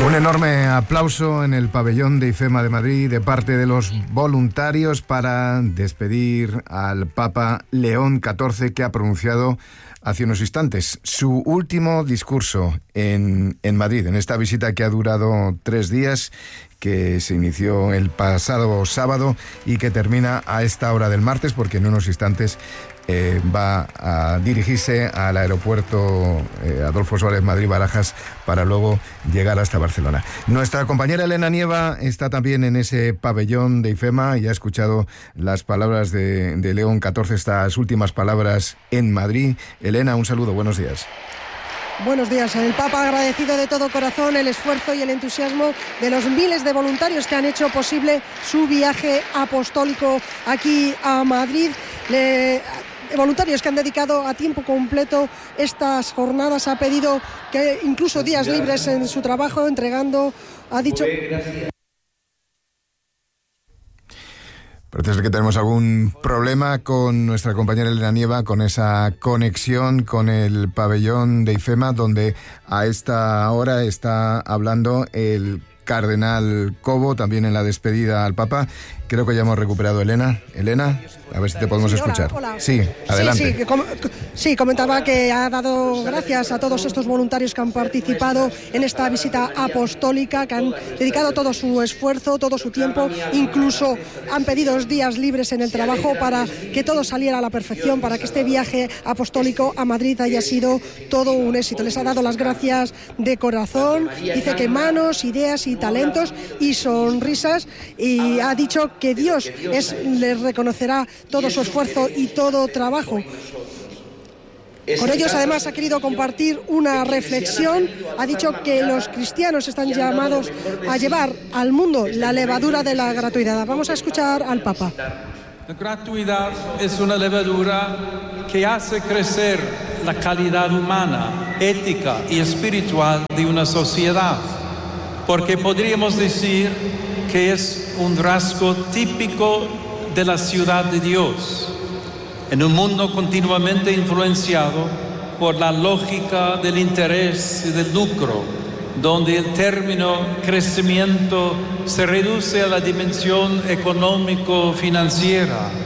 Un enorme aplauso en el pabellón de IFEMA de Madrid de parte de los voluntarios para despedir al Papa León XIV, que ha pronunciado hace unos instantes su último discurso en Madrid, en esta visita que ha durado 3 días, que se inició el pasado sábado y que termina a esta hora del martes, porque en unos instantes va a dirigirse al aeropuerto Adolfo Suárez Madrid-Barajas para luego llegar hasta Barcelona. Nuestra compañera Elena Nieva está también en ese pabellón de IFEMA y ha escuchado las palabras de León XIV, estas últimas palabras en Madrid. Elena, un saludo, buenos días. Buenos días. El Papa ha agradecido de todo corazón el esfuerzo y el entusiasmo de los miles de voluntarios que han hecho posible su viaje apostólico aquí a Madrid. Voluntarios que han dedicado a tiempo completo estas jornadas, ha pedido que incluso días libres en su trabajo, entregando, ha dicho... Parece que tenemos algún problema con nuestra compañera Elena Nieva, con esa conexión con el pabellón de IFEMA, donde a esta hora está hablando el cardenal Cobo, también en la despedida al Papa. Creo que ya hemos recuperado a Elena. Elena, a ver si te podemos escuchar. Hola. Sí, adelante. Sí, comentaba que ha dado gracias a todos estos voluntarios que han participado en esta visita apostólica, que han dedicado todo su esfuerzo, todo su tiempo, incluso han pedido días libres en el trabajo para que todo saliera a la perfección, para que este viaje apostólico a Madrid haya sido todo un éxito. Les ha dado las gracias de corazón, dice que manos, ideas y talentos y sonrisas, y ha dicho que Dios les reconocerá todo su esfuerzo y todo trabajo. Con ellos además ha querido compartir una reflexión. Ha dicho que los cristianos están llamados a llevar al mundo la levadura de la gratuidad. Vamos a escuchar al Papa. La gratuidad es una levadura que hace crecer la calidad humana, ética y espiritual de una sociedad, porque podríamos decir que es un rasgo típico de la ciudad de Dios, en un mundo continuamente influenciado por la lógica del interés y del lucro, donde el término crecimiento se reduce a la dimensión económico-financiera.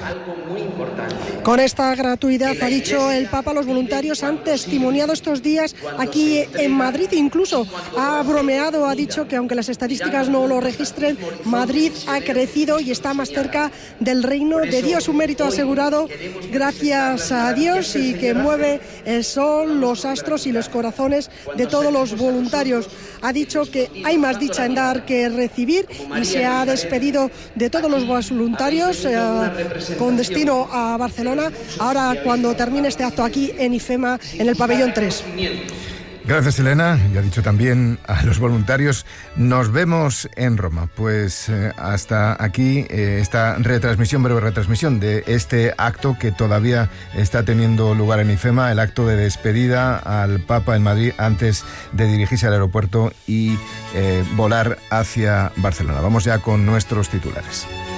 Con esta gratuidad, ha dicho el Papa, los voluntarios han testimoniado estos días aquí en Madrid. Incluso ha bromeado, ha dicho que aunque las estadísticas no lo registren, Madrid ha crecido y está más cerca del reino de Dios. Un mérito asegurado gracias a Dios y que mueve el sol, los astros y los corazones de todos los voluntarios. Ha dicho que hay más dicha en dar que recibir y se ha despedido de todos los voluntarios con destino a Barcelona, ahora cuando termine este acto aquí en IFEMA, en el pabellón 3. Gracias, Elena. Y ha dicho también a los voluntarios, nos vemos en Roma. Pues hasta aquí esta breve retransmisión de este acto que todavía está teniendo lugar en IFEMA, el acto de despedida al Papa en Madrid antes de dirigirse al aeropuerto y volar hacia Barcelona. Vamos ya con nuestros titulares.